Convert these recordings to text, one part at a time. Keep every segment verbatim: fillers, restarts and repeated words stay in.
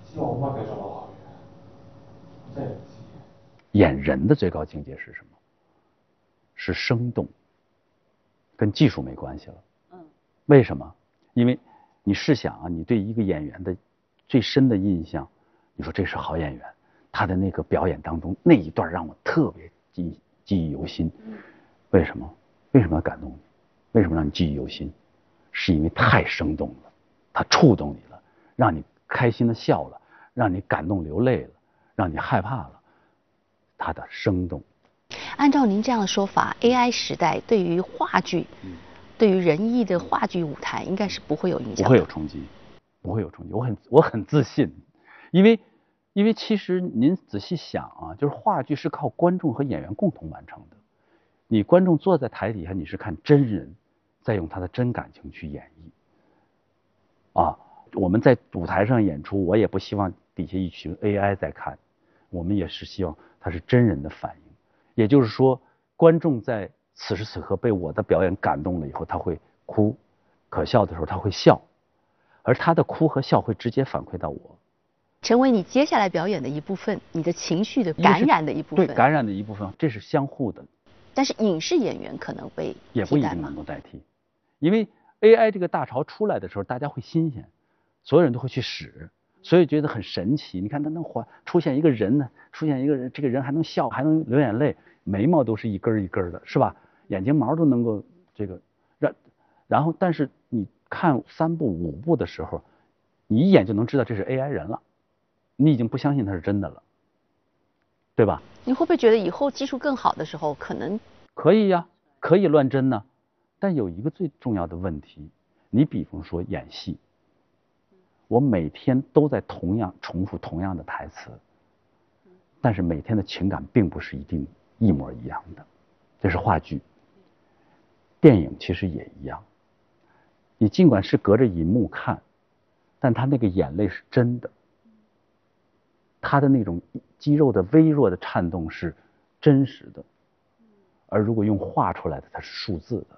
希望我妈别找到好运，再也不急。 演人的最高境界是什么？是生动，跟技术没关系了。嗯。为什么？因为你试想啊，你对一个演员的最深的印象，你说这是好演员，他的那个表演当中那一段让我特别记记忆犹新。嗯。为什么？为什么要感动你？为什么让你记忆犹新？是因为太生动了，它触动你了，让你开心的笑了，让你感动流泪了，让你害怕了。它的生动。 按照您这样的说法 ，A I 时代对于话剧，嗯、对于人艺的话剧舞台应该是不会有影响， 不会有冲击，不会有冲击。我很我很自信，因为因为其实您仔细想啊，就是话剧是靠观众和演员共同完成的。你观众坐在台底下，你是看真人在用他的真感情去演绎。啊，我们在舞台上演出，我也不希望底下一群 A I 在看，我们也是希望它是真人的反应。也就是说，观众在此时此刻被我的表演感动了以后，他会哭，可笑的时候他会笑，而他的哭和笑会直接反馈到我， 成为你接下来表演的一部分，你的情绪的感染的一部分。 对，感染的一部分，这是相互的。 但是影视演员可能被也不一定能够代替，因为 A I 这个大潮出来的时候，大家会新鲜，所有人都会去使，所以觉得很神奇。你看他能活出现一个人呢，出现一个人，这个人还能笑，还能流眼泪，眉毛都是一根一根的，是吧？眼睫毛都能够这个让，然后但是你看三部五部的时候，你一眼就能知道这是 A I 人了，你已经不相信它是真的了，对吧？ 你会不会觉得以后技术更好的时候，可能可以呀、啊，可以乱真呢？但有一个最重要的问题，你比方说演戏，我每天都在同样重复同样的台词，但是每天的情感并不是一定一模一样的，这是话剧。电影其实也一样，你尽管是隔着银幕看，但他那个眼泪是真的，他的那种肌肉的微弱的颤动是真实的，而如果用画出来的，它是数字的。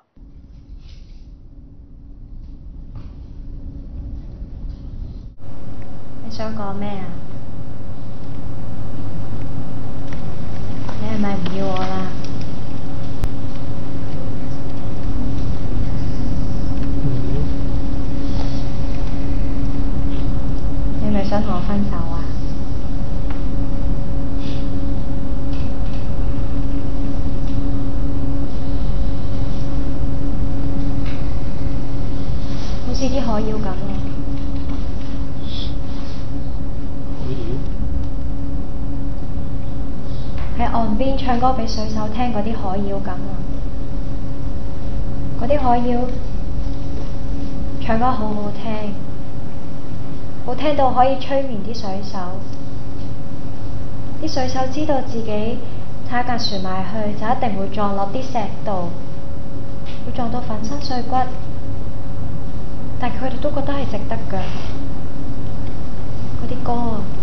你想講咩啊？你係咪唔要我啦？你係咪想同我分手啊？好似啲海妖咁啊！喺岸邊唱歌俾水手聽嗰啲海妖咁啊！嗰啲海妖唱歌好好聽，好聽到可以催眠啲水手。啲水手知道自己踩架船埋去就一定會撞落啲石度，會撞到粉身碎骨，但佢哋都覺得係值得㗎。嗰啲歌啊〜